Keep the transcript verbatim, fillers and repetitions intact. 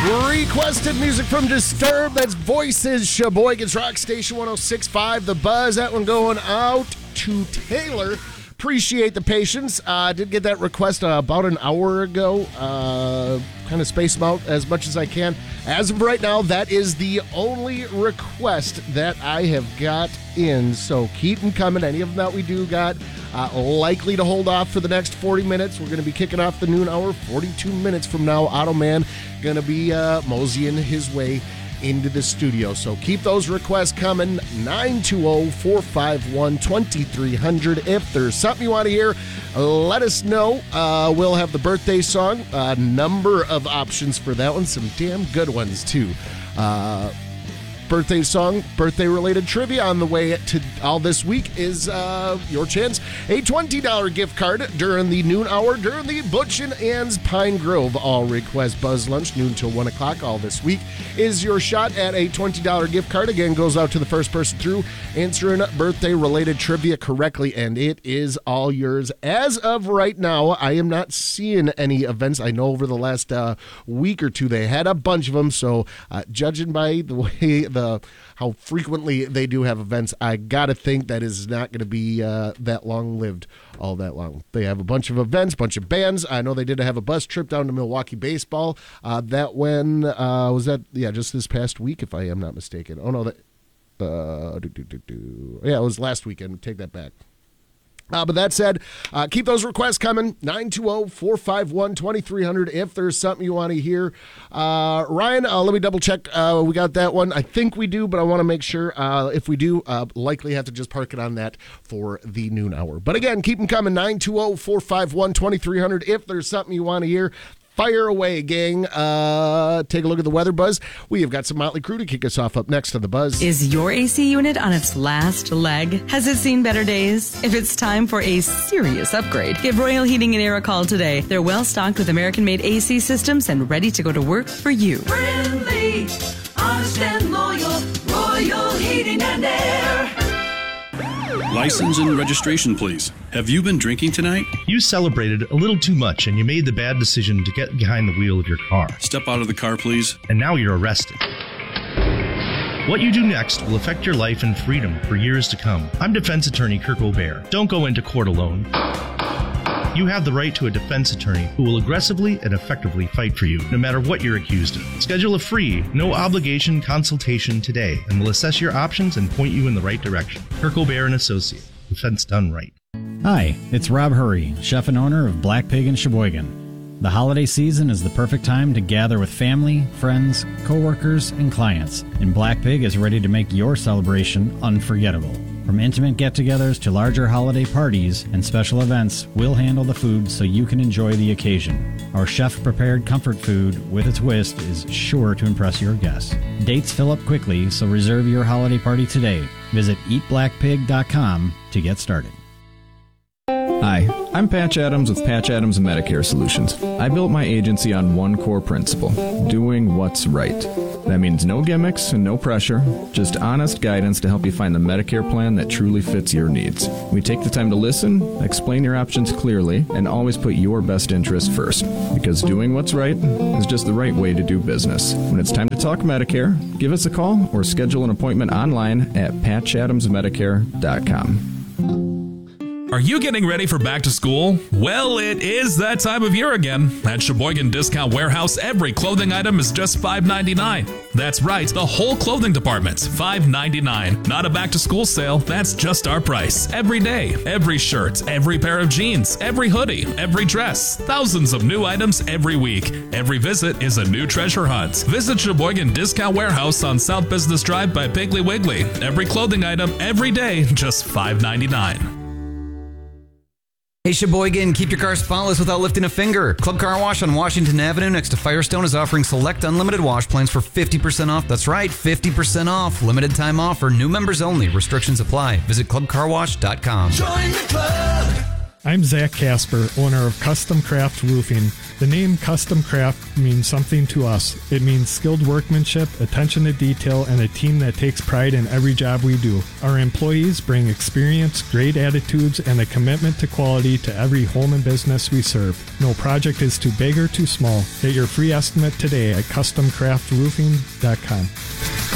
Requested music from Disturbed. That's Voices, Sheboygan's Rock Station one oh six point five. The Buzz. That one going out to Taylor. Appreciate the patience. I uh, did get that request uh, about an hour ago. Uh, kind of space them out as much as I can. As of right now, that is the only request that I have got in. So keep them coming. Any of them that we do got, uh, likely to hold off for the next forty minutes. We're going to be kicking off the noon hour. forty-two minutes from now, Otto Man going to be uh, moseying his way into the studio. So keep those requests coming. nine two zero, four five one, two three zero zero. If there's something you want to hear, let us know. Uh, we'll have the birthday song. A number of options for that one. Some damn good ones, too. Uh, birthday song, birthday-related trivia on the way to all this week is uh, your chance. A twenty dollars gift card during the noon hour during the Butch and Ann's Pine Grove All Request Buzz Lunch, noon till one o'clock all this week, is your shot at a twenty dollars gift card. Again, goes out to the first person through answering birthday-related trivia correctly, and it is all yours. As of right now, I am not seeing any events. I know over the last uh, week or two they had a bunch of them, so uh, judging by the way the The, how frequently they do have events, I gotta think that is not going to be uh, that long-lived all that long. They have a bunch of events, bunch of bands. I know they did have a bus trip down to Milwaukee baseball. Uh, that when uh, was that? Yeah, just this past week, if I am not mistaken. Oh no, that uh, do, do, do, do. yeah, it was last weekend. Take that back. Uh, but that said, uh, keep those requests coming. nine two zero, four five one, two three zero zero if there's something you want to hear. Uh, Ryan, uh, let me double check. Uh, we got that one. I think we do, but I want to make sure. Uh, if we do, uh, likely have to just park it on that for the noon hour. But again, keep them coming. nine two zero, four five one, two three zero zero if there's something you want to hear. Fire away, gang. Uh, take a look at the weather, Buzz. We have got some Motley Crue to kick us off up next to the Buzz. Is your A C unit on its last leg? Has it seen better days? If it's time for a serious upgrade, give Royal Heating and Air a call today. They're well stocked with American-made A C systems and ready to go to work for you. Friendly, honest and loyal, Royal Heating and Air. License and registration, please. Have you been drinking tonight? You celebrated a little too much and you made the bad decision to get behind the wheel of your car. Step out of the car, please. And now you're arrested. What you do next will affect your life and freedom for years to come. I'm defense attorney Kirk O'Bear. Don't go into court alone. You have the right to a defense attorney who will aggressively and effectively fight for you, no matter what you're accused of. Schedule a free, no-obligation consultation today, and we'll assess your options and point you in the right direction. Kirk O'Bear and Associate. Defense done right. Hi, it's Rob Hurry, chef and owner of Black Pig in Sheboygan. The holiday season is the perfect time to gather with family, friends, coworkers, and clients, and Black Pig is ready to make your celebration unforgettable. From intimate get-togethers to larger holiday parties and special events, we'll handle the food so you can enjoy the occasion. Our chef-prepared comfort food with a twist is sure to impress your guests. Dates fill up quickly, so reserve your holiday party today. Visit eat black pig dot com to get started. Hi, I'm Patch Adams with Patch Adams Medicare Solutions. I built my agency on one core principle, doing what's right. That means no gimmicks and no pressure, just honest guidance to help you find the Medicare plan that truly fits your needs. We take the time to listen, explain your options clearly, and always put your best interest first. Because doing what's right is just the right way to do business. When it's time to talk Medicare, give us a call or schedule an appointment online at patch adams medicare dot com. Are you getting ready for back to school? Well, it is that time of year again. At Sheboygan Discount Warehouse, every clothing item is just five ninety-nine. That's right, the whole clothing department's five ninety-nine. Not a back to school sale, that's just our price. Every day, every shirt, every pair of jeans, every hoodie, every dress. Thousands of new items every week. Every visit is a new treasure hunt. Visit Sheboygan Discount Warehouse on South Business Drive by Piggly Wiggly. Every clothing item, every day, just five ninety-nine. Hey Sheboygan, keep your car spotless without lifting a finger. Club Car Wash on Washington Avenue next to Firestone is offering select unlimited wash plans for fifty percent off. That's right, fifty percent off. Limited time offer, new members only. Restrictions apply. Visit club car wash dot com. Join the club. I'm Zach Casper, owner of Custom Craft Roofing. The name Custom Craft means something to us. It means skilled workmanship, attention to detail, and a team that takes pride in every job we do. Our employees bring experience, great attitudes, and a commitment to quality to every home and business we serve. No project is too big or too small. Get your free estimate today at custom craft roofing dot com.